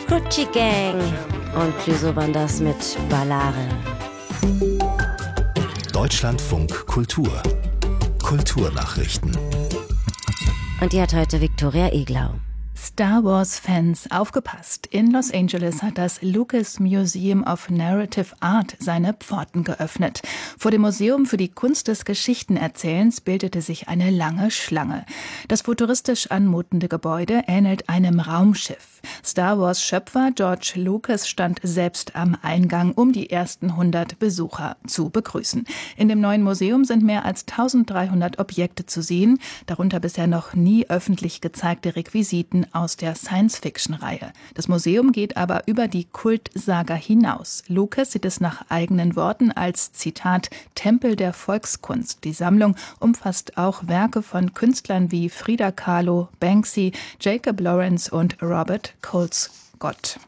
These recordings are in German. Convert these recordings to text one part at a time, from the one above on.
Gucci Gang und Clouseau waren das mit Ballare. Deutschlandfunk Kultur. Kulturnachrichten. Und die hat heute Viktoria Eglau. Star Wars-Fans, aufgepasst! In Los Angeles hat das Lucas Museum of Narrative Art seine Pforten geöffnet. Vor dem Museum für die Kunst des Geschichtenerzählens bildete sich eine lange Schlange. Das futuristisch anmutende Gebäude ähnelt einem Raumschiff. Star Wars-Schöpfer George Lucas stand selbst am Eingang, um die ersten 100 Besucher zu begrüßen. In dem neuen Museum sind mehr als 1300 Objekte zu sehen, darunter bisher noch nie öffentlich gezeigte Requisiten aus der Science-Fiction-Reihe. Das Museum geht aber über die Kultsaga hinaus. Lucas sieht es nach eigenen Worten als, Zitat, Tempel der Volkskunst. Die Sammlung umfasst auch Werke von Künstlern wie Frida Kahlo, Banksy, Jacob Lawrence und Robert Colescott.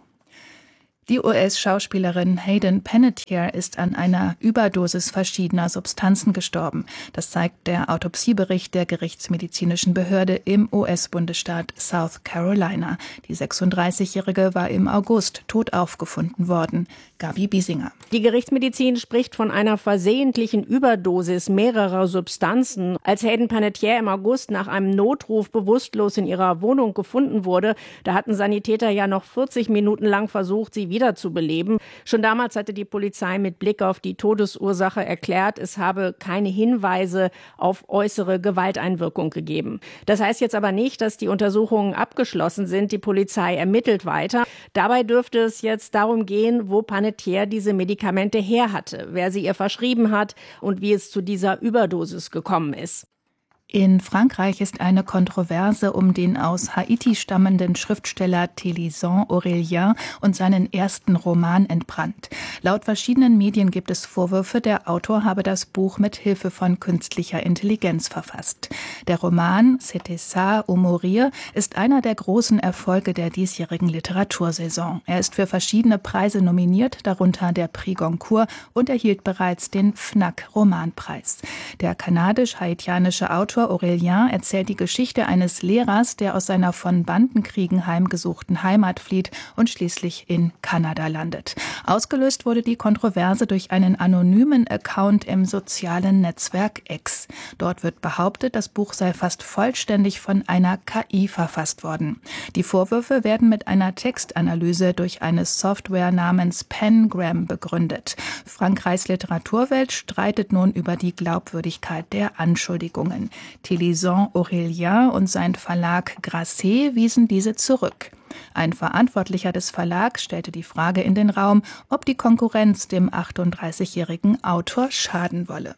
Die US-Schauspielerin Hayden Panettiere ist an einer Überdosis verschiedener Substanzen gestorben. Das zeigt der Autopsiebericht der gerichtsmedizinischen Behörde im US-Bundesstaat South Carolina. Die 36-Jährige war im August tot aufgefunden worden. Gabi Biesinger. Die Gerichtsmedizin spricht von einer versehentlichen Überdosis mehrerer Substanzen. Als Hayden Panettiere im August nach einem Notruf bewusstlos in ihrer Wohnung gefunden wurde, da hatten Sanitäter ja noch 40 Minuten lang versucht, sie wiederzubeleben. Schon damals hatte die Polizei mit Blick auf die Todesursache erklärt, es habe keine Hinweise auf äußere Gewalteinwirkung gegeben. Das heißt jetzt aber nicht, dass die Untersuchungen abgeschlossen sind. Die Polizei ermittelt weiter. Dabei dürfte es jetzt darum gehen, wo Panettiere diese Medikamente her hatte, wer sie ihr verschrieben hat und wie es zu dieser Überdosis gekommen ist. In Frankreich ist eine Kontroverse um den aus Haiti stammenden Schriftsteller Thélisant Aurélien und seinen ersten Roman entbrannt. Laut verschiedenen Medien gibt es Vorwürfe, der Autor habe das Buch mit Hilfe von künstlicher Intelligenz verfasst. Der Roman C'était ça ou mourir ist einer der großen Erfolge der diesjährigen Literatursaison. Er ist für verschiedene Preise nominiert, darunter der Prix Goncourt, und erhielt bereits den Fnac-Romanpreis. Der kanadisch-haitianische Autor Aurélien erzählt die Geschichte eines Lehrers, der aus seiner von Bandenkriegen heimgesuchten Heimat flieht und schließlich in Kanada landet. Ausgelöst wurde die Kontroverse durch einen anonymen Account im sozialen Netzwerk X. Dort wird behauptet, das Buch sei fast vollständig von einer KI verfasst worden. Die Vorwürfe werden mit einer Textanalyse durch eine Software namens Pengram begründet. Frankreichs Literaturwelt streitet nun über die Glaubwürdigkeit der Anschuldigungen. Thélisant Aurélien und sein Verlag Grasset wiesen diese zurück. Ein Verantwortlicher des Verlags stellte die Frage in den Raum, ob die Konkurrenz dem 38-jährigen Autor schaden wolle.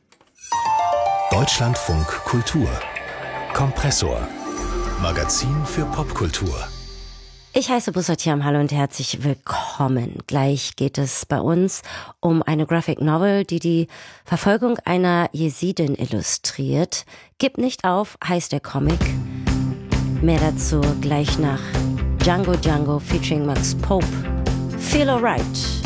Deutschlandfunk Kultur. Kompressor. Magazin für Popkultur. Ich heiße Bussatiam, hallo und herzlich willkommen. Gleich geht es bei uns um eine Graphic Novel, die die Verfolgung einer Jesidin illustriert. Gib nicht auf, heißt der Comic. Mehr dazu gleich nach Django Django featuring Max Pope. Feel Alright.